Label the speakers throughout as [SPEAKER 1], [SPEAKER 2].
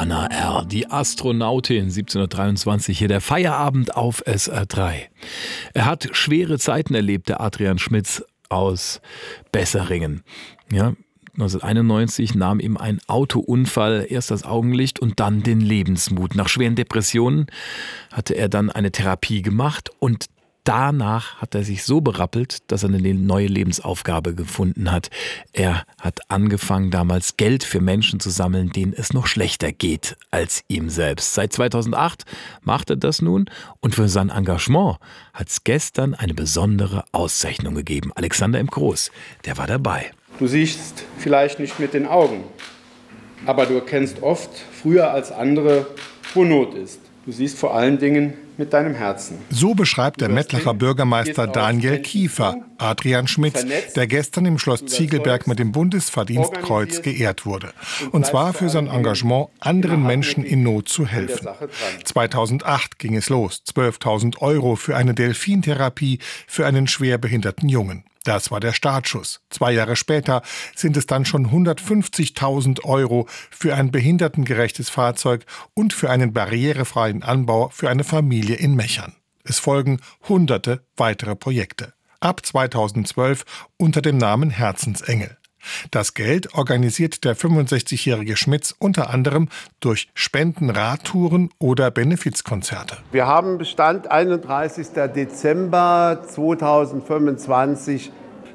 [SPEAKER 1] Hannah R., die Astronautin, 1723, hier der Feierabend auf SR3. Er hat schwere Zeiten erlebt, der Adrian Schmitz aus Besseringen. Ja, 1991 nahm ihm ein Autounfall erst das Augenlicht und dann den Lebensmut. Nach schweren Depressionen hatte er dann eine Therapie gemacht und danach hat er sich so berappelt, dass er eine neue Lebensaufgabe gefunden hat. Er hat angefangen, damals Geld für Menschen zu sammeln, denen es noch schlechter geht als ihm selbst. Seit 2008 macht er das nun und für sein Engagement hat es gestern eine besondere Auszeichnung gegeben. Alexander M. Groß, der war dabei.
[SPEAKER 2] Du siehst vielleicht nicht mit den Augen, aber du erkennst oft, früher als andere, wo Not ist. Du siehst vor allen Dingen mit deinem Herzen.
[SPEAKER 3] So beschreibt der Mettlacher Bürgermeister Daniel Kiefer Adrian Schmitz, der gestern im Schloss Ziegelberg mit dem Bundesverdienstkreuz geehrt wurde. Und zwar für sein Engagement, anderen Menschen in Not zu helfen. 2008 ging es los. 12.000 € für eine Delfintherapie für einen schwerbehinderten Jungen. Das war der Startschuss. 2 Jahre später sind es dann schon 150.000 € für ein behindertengerechtes Fahrzeug und für einen barrierefreien Anbau für eine Familie in Mechern. Es folgen hunderte weitere Projekte. Ab 2012 unter dem Namen Herzensengel. Das Geld organisiert der 65-jährige Schmitz unter anderem durch Spenden, Radtouren oder Benefizkonzerte.
[SPEAKER 2] Wir haben Bestand 31. Dezember 2025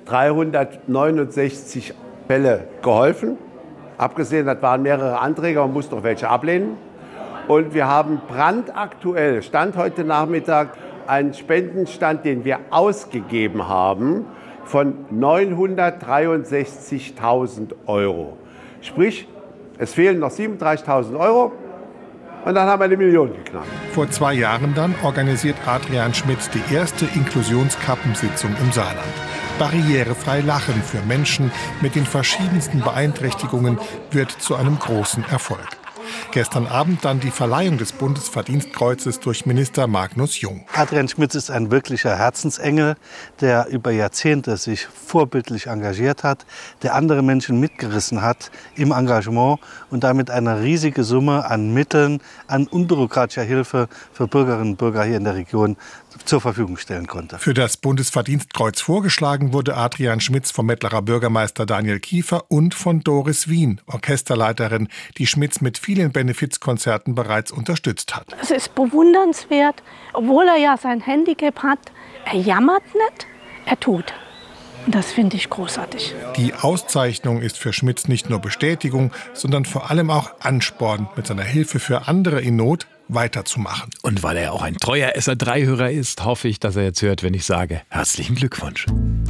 [SPEAKER 2] 369 Fälle geholfen. Abgesehen, das waren mehrere Anträge, man muss noch welche ablehnen. Und wir haben brandaktuell, Stand heute Nachmittag, einen Spendenstand, den wir ausgegeben haben, von 963.000 €. Sprich, es fehlen noch 37.000 € und dann haben wir 1 Million geknackt.
[SPEAKER 3] Vor 2 Jahren dann organisiert Adrian Schmitz die erste Inklusionskappensitzung im Saarland. Barrierefrei lachen für Menschen mit den verschiedensten Beeinträchtigungen wird zu einem großen Erfolg. Gestern Abend dann die Verleihung des Bundesverdienstkreuzes durch Minister Magnus Jung.
[SPEAKER 4] Adrian Schmitz ist ein wirklicher Herzensengel, der über Jahrzehnte sich vorbildlich engagiert hat, der andere Menschen mitgerissen hat im Engagement und damit eine riesige Summe an Mitteln, an unbürokratischer Hilfe für Bürgerinnen und Bürger hier in der Region zur Verfügung stellen konnte.
[SPEAKER 3] Für das Bundesverdienstkreuz vorgeschlagen wurde Adrian Schmitz vom Mettlacher Bürgermeister Daniel Kiefer und von Doris Wien, Orchesterleiterin, die Schmitz mit vielen Benefizkonzerten bereits unterstützt hat.
[SPEAKER 5] Es ist bewundernswert, obwohl er ja sein Handicap hat. Er jammert nicht, er tut. Und das finde ich großartig.
[SPEAKER 3] Die Auszeichnung ist für Schmitz nicht nur Bestätigung, sondern vor allem auch Ansporn, mit seiner Hilfe für andere in Not weiterzumachen.
[SPEAKER 1] Und weil er auch ein treuer SR3-Hörer ist, hoffe ich, dass er jetzt hört, wenn ich sage, herzlichen Glückwunsch.